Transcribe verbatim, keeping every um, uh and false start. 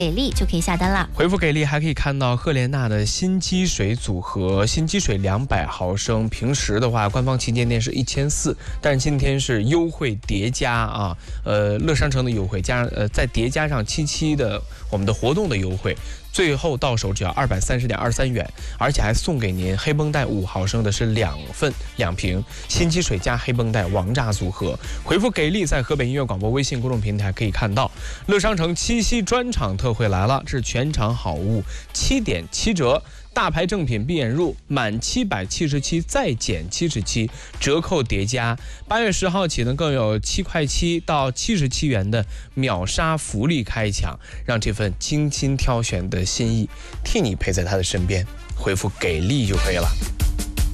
给力就可以下单了。 回复给力还可以看到赫莲娜的新积水组合，新积水两百毫升，平时的话官方旗舰店是一千四，但是今天是优惠叠加啊，呃，乐商城的优惠加上呃再叠加上七七的我们的活动的优惠。最后到手只要二百三十点二三元，而且还送给您黑绷带五毫升的是两份两瓶新积水加黑绷带王炸组合。回复给力，在河北音乐广播微信公众平台可以看到，乐商城七夕专场特惠来了，这是全场好物七点七折。大牌正品闭眼入，满七百七十七再减七十七，折扣叠加。八月十号起呢，更有七块七到七十七元的秒杀福利开抢，让这份精心挑选的心意替你陪在他的身边。回复给力就可以了。